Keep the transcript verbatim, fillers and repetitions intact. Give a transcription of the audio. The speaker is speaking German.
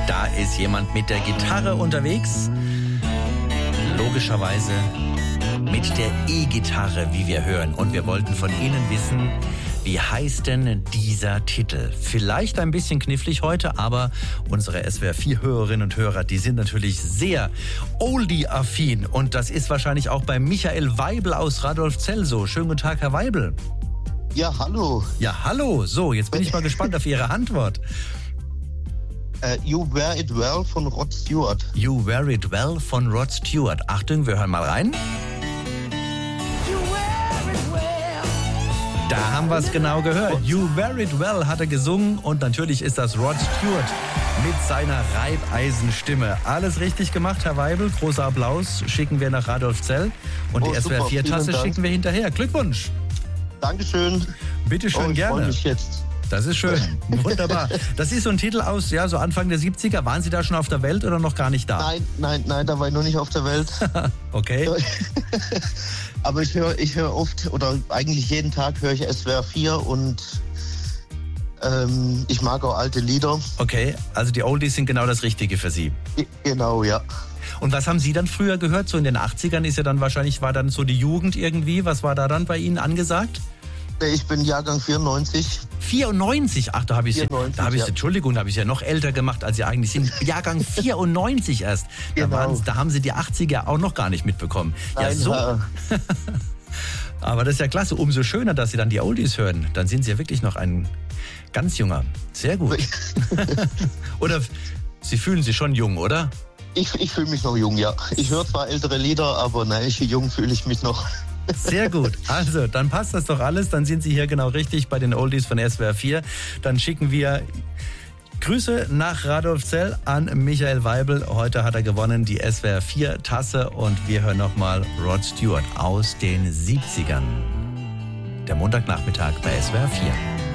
Da ist jemand mit der Gitarre unterwegs. Logischerweise mit der E-Gitarre, wie wir hören. Und wir wollten von Ihnen wissen, wie heißt denn dieser Titel? Vielleicht ein bisschen knifflig heute, aber unsere S W R vier Hörerinnen und Hörer, die sind natürlich sehr Oldie-affin. Und das ist wahrscheinlich auch bei Michael Weibel aus Radolfzell so. Schönen guten Tag, Herr Weibel. Ja, hallo. Ja, hallo. So, jetzt bin ich mal gespannt auf Ihre Antwort. Uh, You Wear It Well von Rod Stewart. You Wear It Well von Rod Stewart. Achtung, wir hören mal rein. Da haben wir es genau gehört. You Wear It Well hat er gesungen und natürlich ist das Rod Stewart mit seiner Reibeisenstimme. Alles richtig gemacht, Herr Weibel. Großer Applaus schicken wir nach Radolfzell und Oh, die S W R vier Tasse schicken wir hinterher. Glückwunsch. Dankeschön. Bitte schön, oh, ich gerne. freue mich jetzt. Das ist schön. Wunderbar. Das ist so ein Titel aus, ja, so Anfang der siebziger. Waren Sie da schon auf der Welt oder noch gar nicht da? Nein, nein, nein, da war ich noch nicht auf der Welt. Okay. Aber ich höre ich hör oft, oder eigentlich jeden Tag höre ich S W R vier und ähm, ich mag auch alte Lieder. Okay, also die Oldies sind genau das Richtige für Sie. Genau, ja. Und was haben Sie dann früher gehört? So in den achtzigern ist ja dann wahrscheinlich, war dann so die Jugend irgendwie. Was war da dann bei Ihnen angesagt? Ich bin Jahrgang vierundneunzig. vierundneunzig? Ach, da habe ich Sie, da habe ich ja. Sie, Entschuldigung, da habe ich Sie ja noch älter gemacht, als Sie eigentlich sind. Jahrgang vierundneunzig erst. Da, Genau. waren's, da haben Sie die achtziger auch noch gar nicht mitbekommen. Ja, Nein, so. Herr. Aber das ist ja klasse. Umso schöner, dass Sie dann die Oldies hören. Dann sind Sie ja wirklich noch ein ganz junger. Sehr gut. Oder Sie fühlen sich schon jung, oder? Ich, ich fühle mich noch jung, ja. Ich höre zwar ältere Lieder, aber nein, jung fühle ich mich noch. Sehr gut. Also, dann passt das doch alles. Dann sind Sie hier genau richtig bei den Oldies von S W R vier. Dann schicken wir Grüße nach Radolfzell an Michael Weibel. Heute hat er gewonnen die S W R vier Tasse und wir hören nochmal Rod Stewart aus den siebzigern. Der Montagnachmittag bei S W R vier.